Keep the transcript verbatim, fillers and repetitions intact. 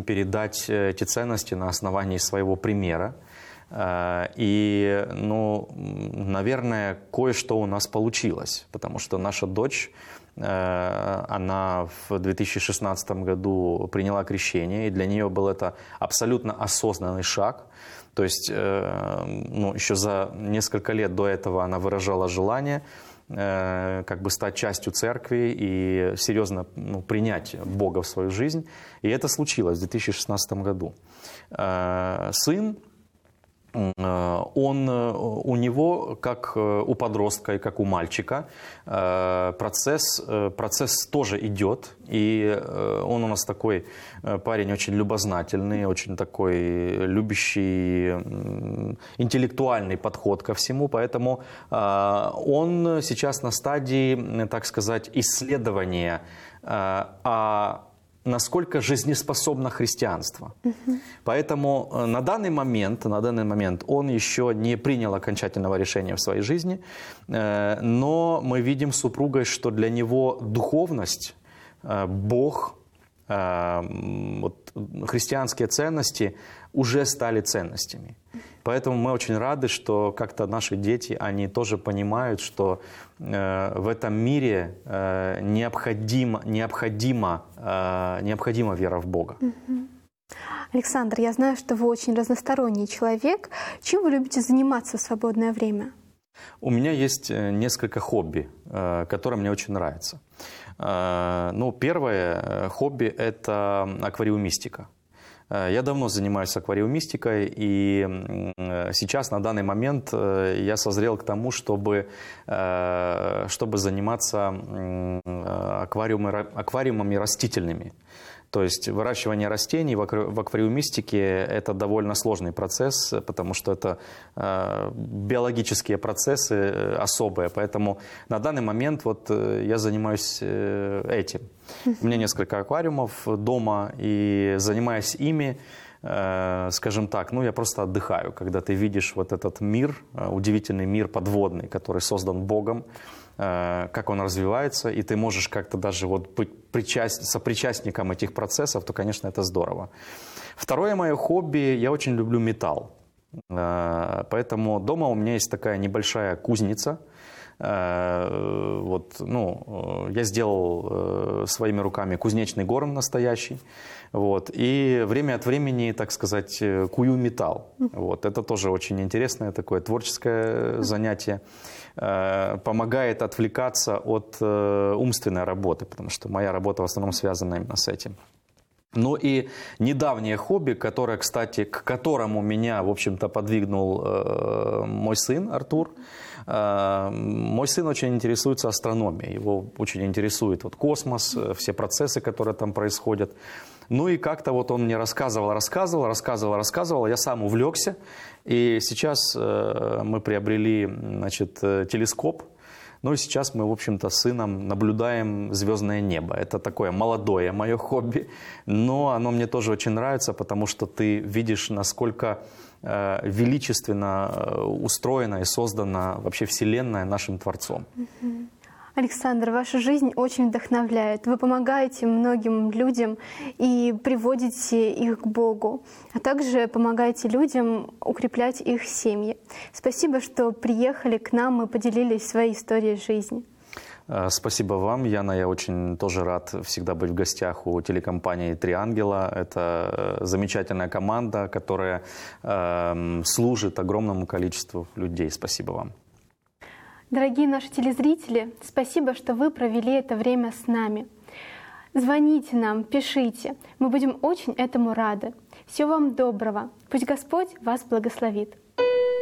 передать эти ценности на основании своего примера. И, ну, наверное, кое-что у нас получилось, потому что наша дочь, она в две тысячи шестнадцатом году приняла крещение, и для нее был это абсолютно осознанный шаг. То есть, ну, еще за несколько лет до этого она выражала желание как бы стать частью церкви и серьезно, ну, принять Бога в свою жизнь. И это случилось в две тысячи шестнадцатом году. Сын, он, у него, как у подростка и как у мальчика, процесс, процесс тоже идет. И он у нас такой парень очень любознательный, очень такой любящий, интеллектуальный подход ко всему. Поэтому он сейчас на стадии, так сказать, исследования о насколько жизнеспособно христианство. Uh-huh. Поэтому на данный момент, на данный момент он еще не принял окончательного решения в своей жизни, но мы видим с супругой, что для него духовность, Бог, вот, христианские ценности уже стали ценностями. Поэтому мы очень рады, что как-то наши дети, они тоже понимают, что э, в этом мире э, необходимо, необходимо, э, необходима вера в Бога. Угу. Александр, я знаю, что вы очень разносторонний человек. Чем вы любите заниматься в свободное время? У меня есть несколько хобби, э, которые мне очень нравятся. Э, ну, первое хобби – это аквариумистика. Я давно занимаюсь аквариумистикой, и сейчас, на данный момент, я созрел к тому, чтобы, чтобы заниматься аквариумами растительными. То есть выращивание растений в аквариумистике – это довольно сложный процесс, потому что это биологические процессы особые. Поэтому на данный момент вот я занимаюсь этим. У меня несколько аквариумов дома, и занимаясь ими, скажем так, ну я просто отдыхаю, когда ты видишь вот этот мир, удивительный мир подводный, который создан Богом, как он развивается, и ты можешь как-то даже вот быть причаст... сопричастником этих процессов, то, конечно, это здорово. Второе мое хобби, я очень люблю металл. Поэтому дома у меня есть такая небольшая кузница. Вот, ну, я сделал своими руками кузнечный горн настоящий. Вот, и время от времени, так сказать, кую металл. Вот, это тоже очень интересное такое творческое занятие. Помогает отвлекаться от умственной работы, потому что моя работа в основном связана именно с этим. Ну и недавнее хобби, которое, кстати, к которому меня, в общем-то, подвигнул э, мой сын Артур. Э, мой сын очень интересуется астрономией, его очень интересует вот космос, все процессы, которые там происходят. Ну и как-то вот он мне рассказывал, рассказывал, рассказывал, рассказывал, я сам увлекся. И сейчас э, мы приобрели, значит, телескоп. Ну и сейчас мы, в общем-то, с сыном наблюдаем звездное небо. Это такое молодое мое хобби, но оно мне тоже очень нравится, потому что ты видишь, насколько э, величественно устроена и создана вообще Вселенная нашим Творцом. Александр, ваша жизнь очень вдохновляет. Вы помогаете многим людям и приводите их к Богу, а также помогаете людям укреплять их семьи. Спасибо, что приехали к нам и поделились своей историей жизни. Спасибо вам, Яна. Я очень тоже рад всегда быть в гостях у телекомпании «Три ангела». Это замечательная команда, которая э, служит огромному количеству людей. Спасибо вам. Дорогие наши телезрители, спасибо, что вы провели это время с нами. Звоните нам, пишите. Мы будем очень этому рады. Всего вам доброго. Пусть Господь вас благословит.